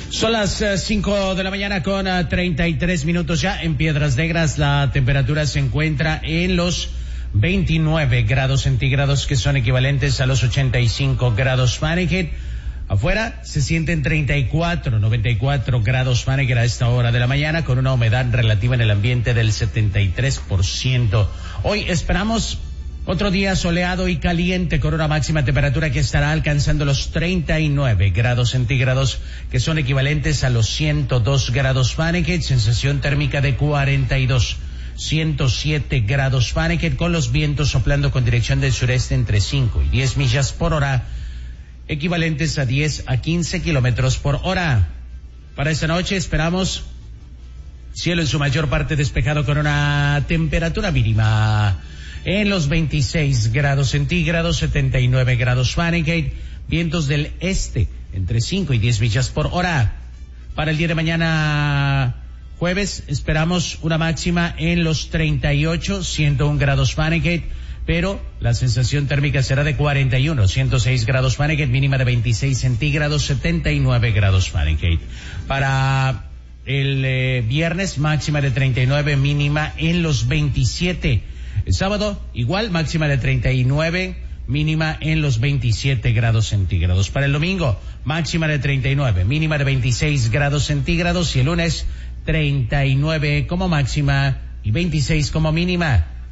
Son las 5 de la mañana con 33 minutos ya en Piedras Negras. La temperatura se encuentra en los 29 grados centígrados, que son equivalentes a los 85 grados Fahrenheit. Afuera se sienten 94 grados Fahrenheit a esta hora de la mañana, con una humedad relativa en el ambiente del 73%. Hoy esperamos otro día soleado y caliente, con una máxima temperatura que estará alcanzando los 39 grados centígrados, que son equivalentes a los 102 grados Fahrenheit, sensación térmica de 107 grados Fahrenheit, con los vientos soplando con dirección del sureste entre 5 y 10 millas por hora, equivalentes a 10 a 15 kilómetros por hora. Para esta noche esperamos cielo en su mayor parte despejado, con una temperatura mínima en los 26 grados centígrados, 79 grados Fahrenheit, vientos del este entre 5 y 10 millas por hora. Para el día de mañana, jueves, esperamos una máxima en los 38, 101 grados Fahrenheit, pero la sensación térmica será de 106 grados Fahrenheit, mínima de 26 centígrados, 79 grados Fahrenheit. Para el viernes, máxima de 39, mínima en los 27. El sábado, igual, máxima de 39, mínima en los 27 grados centígrados. Para el domingo, máxima de 39, mínima de 26 grados centígrados. Y el lunes, 39 como máxima y 26 como mínima.